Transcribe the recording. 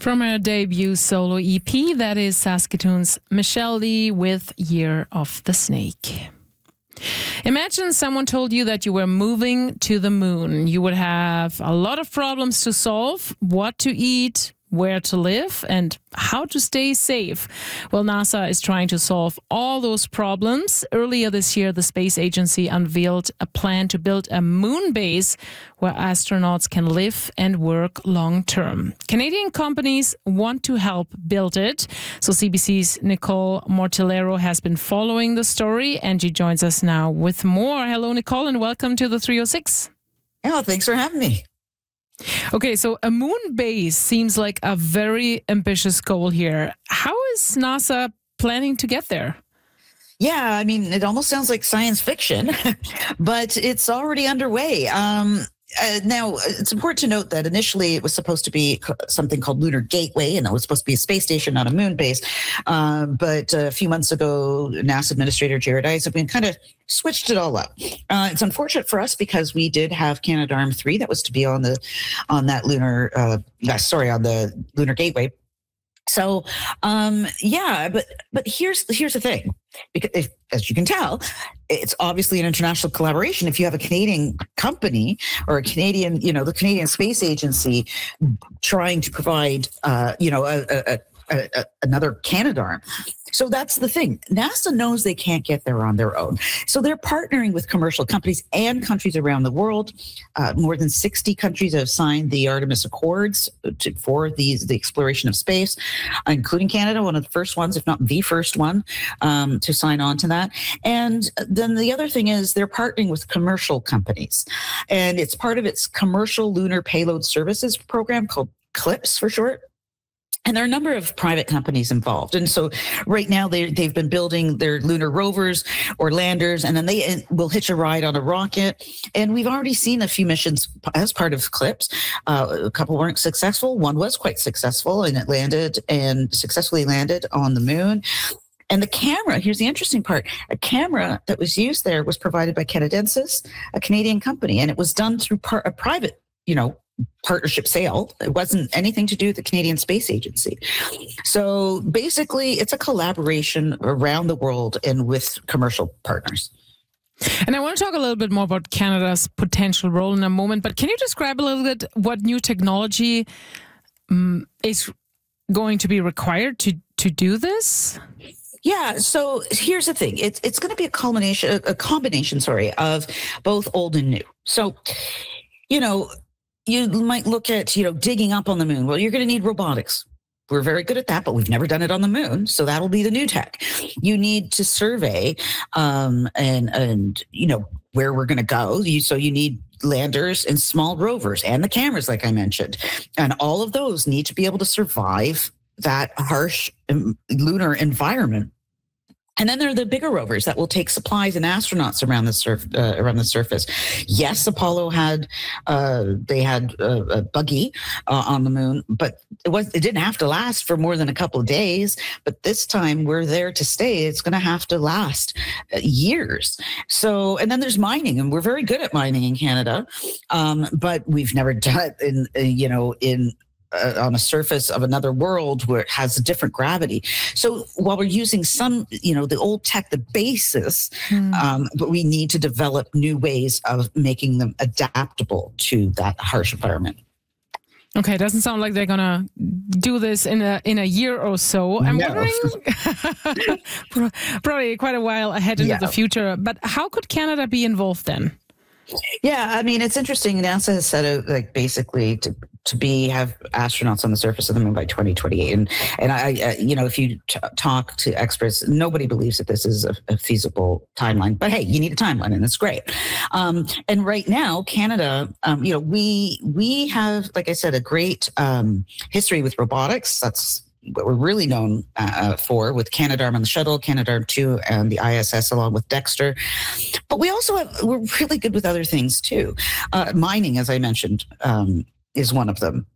From her debut solo EP, that is Saskatoon's Michelle Lee with Year of the Snake. Imagine someone told you that you were moving to the moon. You would have a lot of problems to solve: what to eat, where to live, and how to stay safe. Well, NASA is trying to solve all those problems. Earlier this year, the space agency unveiled a plan to build a moon base where astronauts can live and work long term. Canadian companies want to help build it. So CBC's Nicole Mortillero has been following the story, and she joins us now with more. Hello, Nicole, and welcome to the 306. Oh, thanks for having me. Okay, so a moon base seems like a very ambitious goal here. How is NASA planning to get there? Yeah, I mean, it almost sounds like science fiction, but it's already underway. Now, it's important to note that initially it was supposed to be something called Lunar Gateway, and it was supposed to be a space station, not a moon base. But a few months ago, NASA Administrator Jared Isaacman kind of switched it all up. It's unfortunate for us because we did have Canadarm3 that was to be on the Lunar Gateway. So, but here's the thing, because as you can tell, it's obviously an international collaboration. If you have a Canadian company or a Canadian, the Canadian Space Agency trying to provide, another Canadarm. So that's the thing. NASA knows they can't get there on their own. So they're partnering with commercial companies and countries around the world. More than 60 countries have signed the Artemis Accords for the exploration of space, including Canada, one of the first ones, if not the first one, to sign on to that. And then the other thing is they're partnering with commercial companies. And it's part of its Commercial Lunar Payload Services program called CLPS for short. And there are a number of private companies involved. And so right now they've been building their lunar rovers or landers, and then they will hitch a ride on a rocket. And we've already seen a few missions as part of CLPS. A couple weren't successful. One was quite successful, and it successfully landed on the moon. And the camera, here's the interesting part, a camera that was used there was provided by Canadensis, a Canadian company, and it was done through a private, partnership sale. It wasn't anything to do with the Canadian Space Agency. So basically, it's a collaboration around the world and with commercial partners. And I want to talk a little bit more about Canada's potential role in a moment, but can you describe a little bit what new technology is going to be required to do this? Yeah, so here's the thing. It's going to be a combination of both old and new. So, you might look at, digging up on the moon. Well, you're going to need robotics. We're very good at that, but we've never done it on the moon. So that'll be the new tech. You need to survey and where we're going to go. So you need landers and small rovers and the cameras, like I mentioned. And all of those need to be able to survive that harsh lunar environment. And then there are the bigger rovers that will take supplies and astronauts around the surface. Yes, Apollo had a buggy on the moon, but it didn't have to last for more than a couple of days. But this time we're there to stay. It's going to have to last years. So, and then there's mining, and we're very good at mining in Canada, but we've never done it on a surface of another world where it has a different gravity. So while we're using some, the old tech, the basis, but we need to develop new ways of making them adaptable to that harsh environment. Okay, it doesn't sound like they're gonna do this in a year or so. I'm wondering, probably quite a while ahead into the future. But how could Canada be involved then? Yeah, I mean, it's interesting. NASA has set out basically to have astronauts on the surface of the moon by 2028. And if you talk to experts, nobody believes that this is a feasible timeline. But hey, you need a timeline, and it's great. And right now, Canada, we have, like I said, a great history with robotics. That's what we're really known for, with Canadarm on the shuttle, Canadarm2 and the ISS, along with Dexter. But we're really good with other things too. Mining, as I mentioned, is one of them.